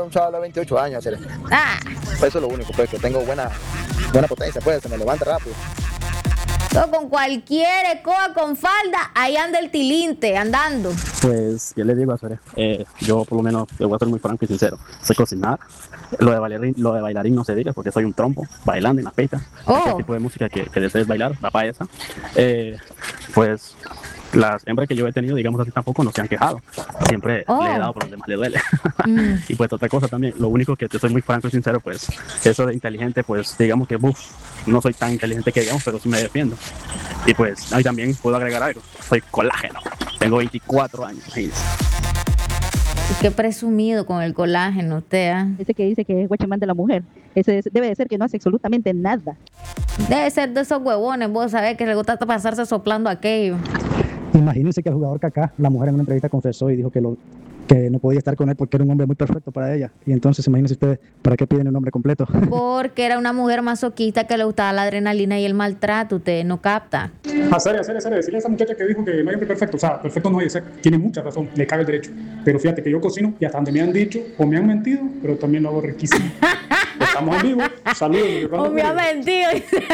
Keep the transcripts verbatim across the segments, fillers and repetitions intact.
un chaval de veintiocho años, hacer. Ah. Eso es lo único, pues, que tengo buena, buena potencia, pues, se me levanta rápido. Todo con cualquier ecoa con falda, ahí anda el tilinte, andando. Pues, ¿qué le digo a Sore? Eh, yo, por lo menos, te voy a ser muy franco y sincero. Sé cocinar. Lo de bailarín, lo de bailarín no se diga porque soy un trompo, bailando en las pistas. Oh. El tipo de música que, que desees bailar, va para esa. Eh, pues, las hembras que yo he tenido, digamos así, tampoco no se han quejado. Siempre Oh. le he dado por donde más le duele. Mm. Y pues, otra cosa también, lo único que te soy muy franco y sincero, pues, eso de inteligente, pues, digamos que, buf, no soy tan inteligente que digamos, pero sí me defiendo. Y pues, ahí también puedo agregar algo. Soy colágeno. Tengo veinticuatro años, imagínense. Qué presumido con el colágeno usted, ¿ah? Ese que dice que es guachimán de la mujer, ese es- debe de ser que no hace absolutamente nada. Debe ser de esos huevones, vos sabés que le gusta pasarse soplando aquello. Imagínense que el jugador Kaká, la mujer en una entrevista confesó y dijo que, lo, que no podía estar con él porque era un hombre muy perfecto para ella. Y entonces, imagínense ustedes, ¿para qué piden un hombre completo? Porque era una mujer masoquista que le gustaba la adrenalina y el maltrato, usted no capta. A serio, a serio, a serio, decirle a esa muchacha que dijo que no hay hombre perfecto, o sea, perfecto no hay, o sea, tiene mucha razón, le cabe el derecho. Pero fíjate que yo cocino y hasta donde me han dicho o me han mentido, pero también lo hago riquísimo. Estamos en vivo, saludos. O me ha mentido.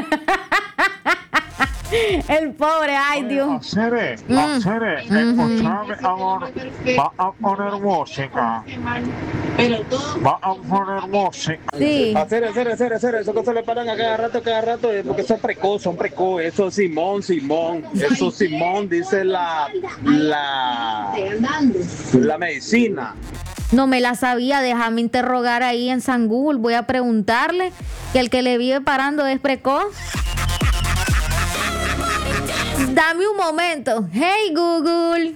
El pobre, ay Dios. Hacer, Mm. hacer, escuchame, amor, va a poner música. Va a poner música. Sí. Hacer, hacer, hacer, hacer, esas cosas le paran a cada rato, cada rato, eh, porque son precoz, son precoz, eso es Simón, Simón, eso Simón, dice la, la, la medicina. No me la sabía, déjame interrogar ahí en San Google. Voy a preguntarle que el que le vive parando es precoz. Dame un momento. Hey Google.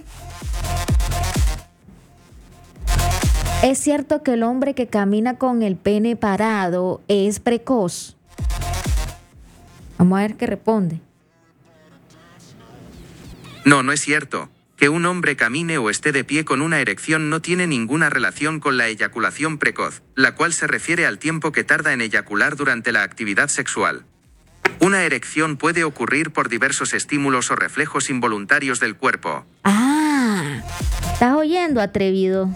¿Es cierto que el hombre que camina con el pene parado es precoz? Vamos a ver qué responde. No, no es cierto. Que un hombre camine o esté de pie con una erección no tiene ninguna relación con la eyaculación precoz, la cual se refiere al tiempo que tarda en eyacular durante la actividad sexual. Una erección puede ocurrir por diversos estímulos o reflejos involuntarios del cuerpo. Ah, ¿estás oyendo, atrevido?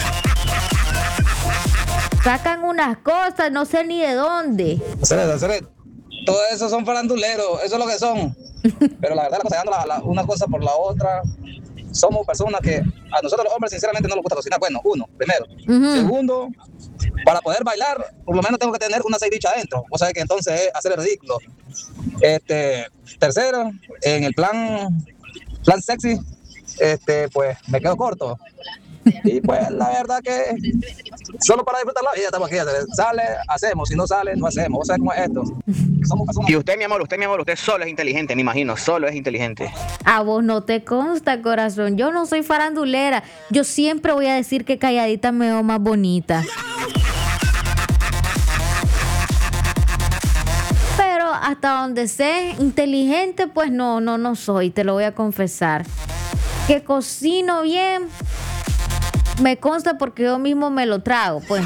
Sacan unas cosas, no sé ni de dónde. Hacer, hacer, todo eso son faranduleros, eso es lo que son. Pero la verdad, la cosa, dando la, la, una cosa por la otra, somos personas que a nosotros los hombres sinceramente no nos gusta cocinar. Bueno, uno, primero. Ujú. Segundo, para poder bailar, por lo menos tengo que tener una cevicha adentro. O sea que entonces es hacer el ridículo. Este, tercero, en el plan, plan sexy, este, pues me quedo corto. Y pues la verdad que solo para disfrutar la vida estamos aquí. Sale, hacemos, si no sale, no hacemos. O sea, ¿cómo es esto? Somos personas. Y usted, mi amor, usted, mi amor, usted solo es inteligente, me imagino, solo es inteligente. A vos no te consta, corazón. Yo no soy farandulera. Yo siempre voy a decir que calladita me veo más bonita. Pero hasta donde sé, inteligente, pues no, no, no soy, te lo voy a confesar. Que cocino bien, me consta porque yo mismo me lo trago, pues.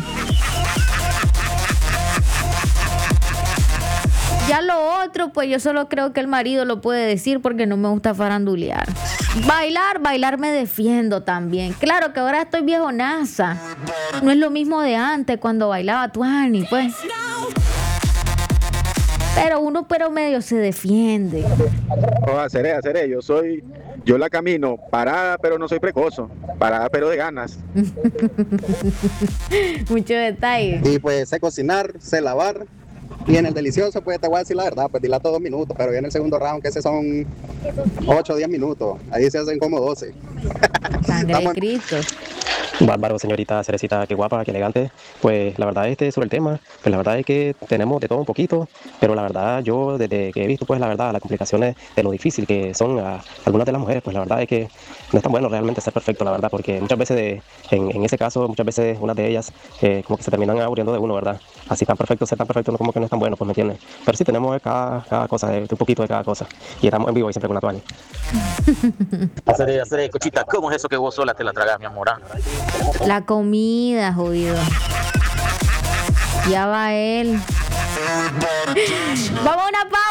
Ya lo otro, pues yo solo creo que el marido lo puede decir porque no me gusta farandulear. Bailar, bailar me defiendo también. Claro que ahora estoy viejonaza. No es lo mismo de antes cuando bailaba tuani, pues. Pero uno pero medio se defiende. No, haceré, haceré. Yo soy, yo la camino parada, pero no soy precozo. Parada, pero de ganas. Mucho detalle. Y pues sé cocinar, sé lavar. Y en el delicioso, pues te voy a decir la verdad, pues dilato dos minutos, pero ya en el segundo round, que ese son ocho o diez minutos, ahí se hacen como doce. Sangre de Cristo. Bárbaro, señorita Cerecita, qué guapa, qué elegante. Pues la verdad este sobre el tema, pues la verdad es que tenemos de todo un poquito, pero la verdad yo desde que he visto pues la verdad las complicaciones de lo difícil que son a algunas de las mujeres, pues la verdad es que no es tan bueno realmente ser perfecto, la verdad, porque muchas veces de, en, en ese caso, muchas veces unas de ellas eh, como que se terminan aburriendo de uno, ¿verdad? Así tan perfecto, ser tan perfecto no, como que no es tan bueno, pues me entiendes. Pero sí tenemos cada, cada cosa, de, de un poquito de cada cosa. Y estamos en vivo y siempre con la toalla. Hacer, hacer, cochita, ¿cómo es eso que vos sola te la tragas, mi amor? La comida, jodido. Ya va él. Vamos a una pausa.